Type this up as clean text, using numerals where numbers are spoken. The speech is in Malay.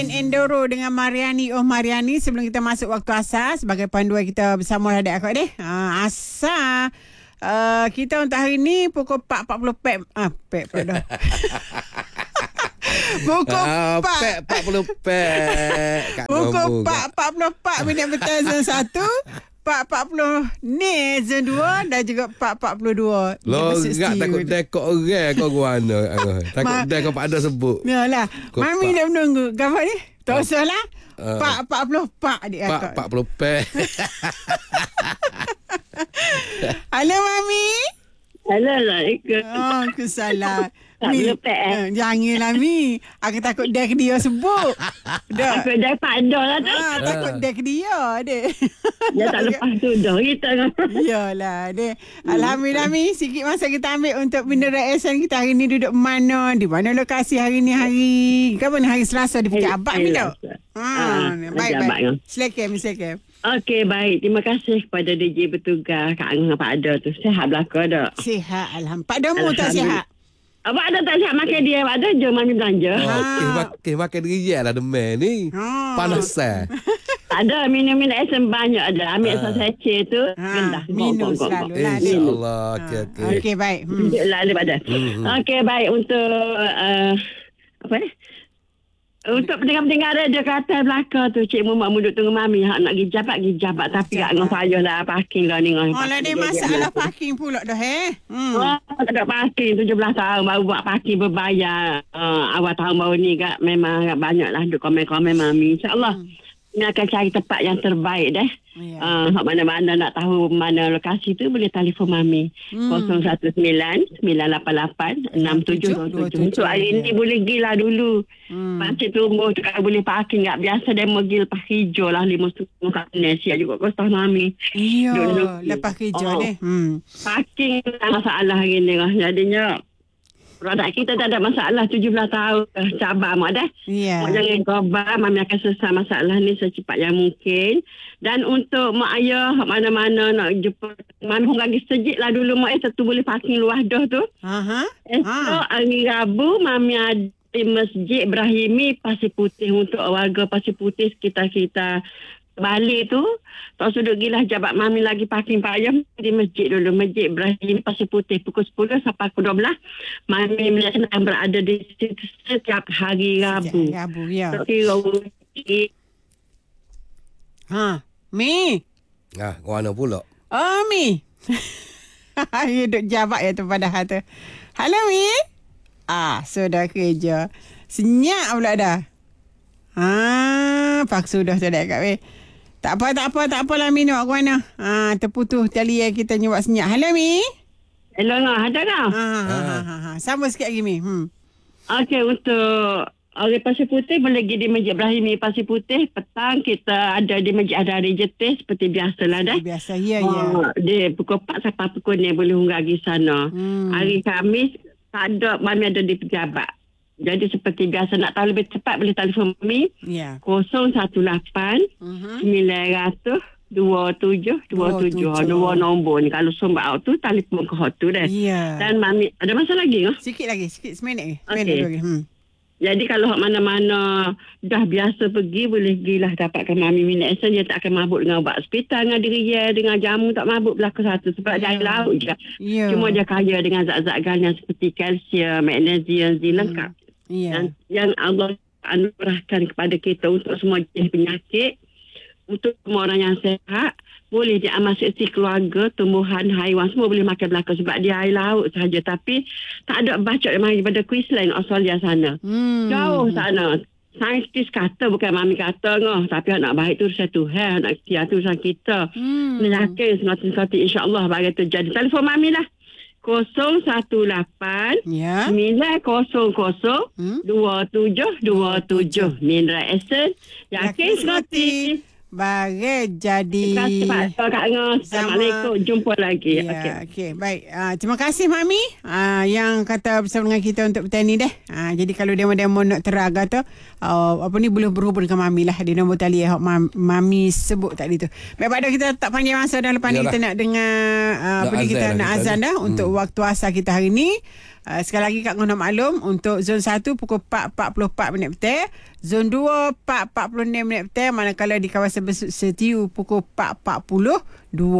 Endoro dengan Mariani. Oh Mariani, sebelum kita masuk waktu asar, sebagai panduan kita bersama adik akak deh. Asar kita untuk hari ni pukul 4.40 pek dah. Pukul 40 pek. Pukul 4.44 minit betul zon 1, 4.40 ni zon 2 dan juga 4.42. Lorak takut dekok orang kau guana. Takut dekok pada sebut. Yalah. Mami dah menunggu. Gambar ni? Tak usah lah. 4.44 adik akak. 40 pek. Halo Mami. Assalamualaikum. Oh, aku salah. Tak Mi, boleh janganlah Mi. Aku takut dek dia sebut. Dah. Aku dah padah lah tu. Takut dek dia, dek. Dia tak lepas tu dah kita kan. Yalah, dek. Alhamdulillah Mi, sikit masa kita ambil untuk mineral esen kita hari ni duduk mana, di mana lokasi hari ni kapan hari Selasa di Pejabat Mi tau. Baik. Silakan Mi, silakan. Okey, baik. Terima kasih kepada DJ bertugas Kak Ang Pak Ada tu. Sihat belaka tak? Sihat, Alhamdulillah. Pak Damu tak sihat? Abang Ada tak sihat makan dia. Abang Ada je mami belanja. Makan dia lah demen ni. Panas Tak ada, minum esen banyak ada. Ambil sachet tu. Minum selalu lah. InsyaAllah. Okey, baik. Lalu pada. Okey, baik. Untuk apa ni? Untuk pendengar-pendengar radio kata belakang tu Cik Muhammad duduk tunggu mami nak pergi jabat tapi tak ngah payah lah parking lah ni. Kalau ada masalah parking pula dah tak ada parking 17 tahun baru buat parking berbayar. Awal tahun baru ni kak memang banyak lah duduk komen-komen mami. InsyaAllah ni akan cari tempat yang terbaik deh. Mana-mana nak tahu mana lokasi tu boleh telefon mami 019-988-6727. Untuk hari ni boleh gila dulu. Pasal tunggu kalau boleh parking tak biasa demo gil lepas hijau lah 5.5 siap juga kosong mami. Iya, lepas hijau ni. Parking masalah hari ni lah. Jadinya produk kita tak ada masalah 17 tahun cabar mak dah. Mak jangan kobar, mami akan selesai masalah ni secepat yang mungkin. Dan untuk mak ayah mana-mana nak jumpa mami pun lagi sejik lah dulu mak satu boleh parking luar dah tu. Esok hari Rabu mami ada di Masjid Ibrahimi Pasir Putih untuk warga Pasir Putih sekitar-sekitar Balik tu tak sudut gila jabat mami lagi parking payah di masjid dulu. Masjid Ibrahim Pasir Putih pukul 10 sampai pukul 12 mami akan berada di situ setiap hari Rabu. Rabu ya. Mi. Mana pula? Oh Mi. You duduk jabat ya tu padahal tu. Halo Mi. Sudah kerja. Senyap pula dah. Pak sudah tu dah kat weh. Tak apa lah Mi nak ke mana. Terputus tali yang kita nyubat senyap. Halo Mi. Hello ada tak? Sama sikit lagi Mi. Okey, untuk orang Pasir Putih boleh pergi di Masjid Ibrahimi Pasir Putih. Petang kita ada di Masjid Adari Jetis seperti biasalah dah. Biasa ya. Dia pukul 4 sampai pukul ni boleh hunggah pergi sana. Hari Khamis tak ada, mami ada di pejabat. Jadi seperti biasa nak tahu lebih cepat boleh telefon kami 018 900 2727 dua nombor ni. Kalau sombak tu telefon ke hotu dah. Dan mami ada masa lagi ke? Sikit seminit ni. Okay. Jadi kalau mana-mana dah biasa pergi boleh gilah dapatkan mami minat esen. Dia tak akan mabuk dengan ubat hospital dengan diri dengan jamu, tak mabuk belaka satu sebab dia air laut je. Cuma dia kaya dengan zat-zat galian seperti kalsium, magnesium, lengkap. Yang Allah anugerahkan kepada kita untuk semua jenis penyakit, untuk semua orang yang sehat, boleh diamal seksi keluarga, tumbuhan, haiwan, semua boleh makan belaka sebab dia air laut sahaja. Tapi tak ada bacot yang mari daripada Queensland, Australia sana. Jauh sana. Saintis kata, bukan mami kata tapi anak baik tu urusan Tuhan, anak setia tu urusan kita. Yakin sengaja insyaAllah bagi terjadi. Telefon mami lah 018 900 2727. Mineral Esen yakin sekali Bagai jadi. Terima kasih Kak Ngah. Assalamualaikum. Jumpa lagi. Okey, baik. Terima kasih Mami yang kata bersama dengan kita untuk petani deh. Jadi kalau demo-demo nak teraga tu boleh berhubung dengan Mami lah di nombor tali yang Mami sebut tadi tu. Baik, pada kita tak panjang masa dah, lepas ni kita nak dengar kita nak azan dah untuk waktu asar kita hari ni. Sekali lagi Kak Ngono maklum, untuk zon 1 pukul 4.44 minit petang, zon 2 4.46 minit petang, manakala di kawasan Setiu pukul 4.42